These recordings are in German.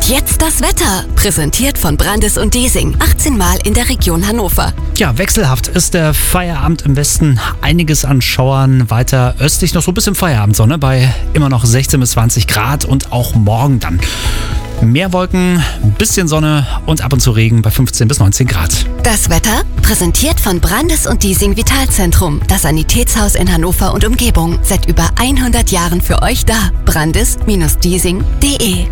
Und jetzt das Wetter, präsentiert von Brandis und Desing, 18 Mal in der Region Hannover. Ja, wechselhaft ist der Feierabend im Westen. Einiges an Schauern, weiter östlich noch so ein bisschen Feierabendsonne bei immer noch 16 bis 20 Grad und auch morgen dann mehr Wolken, ein bisschen Sonne und ab und zu Regen bei 15 bis 19 Grad. Das Wetter, präsentiert von Brandis und Desing Vitalzentrum, das Sanitätshaus in Hannover und Umgebung. Seit über 100 Jahren für euch da. Brandis-Desing.de.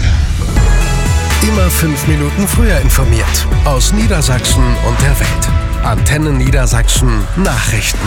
Immer 5 Minuten früher informiert. Aus Niedersachsen und der Welt. Antennen Niedersachsen Nachrichten.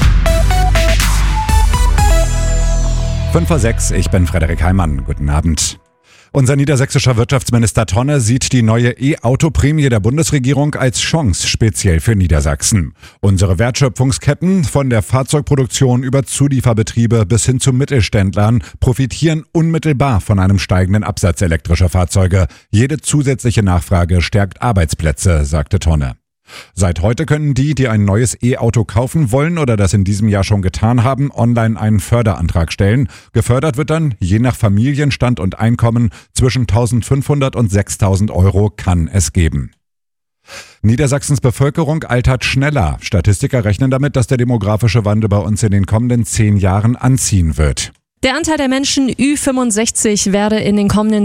5:06 Uhr, ich bin Frederik Heimann. Guten Abend. Unser niedersächsischer Wirtschaftsminister Tonne sieht die neue E-Auto-Prämie der Bundesregierung als Chance, speziell für Niedersachsen. Unsere Wertschöpfungsketten, von der Fahrzeugproduktion über Zulieferbetriebe bis hin zu Mittelständlern, profitieren unmittelbar von einem steigenden Absatz elektrischer Fahrzeuge. Jede zusätzliche Nachfrage stärkt Arbeitsplätze, sagte Tonne. Seit heute können die ein neues E-Auto kaufen wollen oder das in diesem Jahr schon getan haben, online einen Förderantrag stellen. Gefördert wird dann, je nach Familienstand und Einkommen, zwischen 1.500 und 6.000 Euro kann es geben. Niedersachsens Bevölkerung altert schneller. Statistiker rechnen damit, dass der demografische Wandel bei uns in den kommenden 10 Jahren anziehen wird. Der Anteil der Menschen Ü65 werde in den kommenden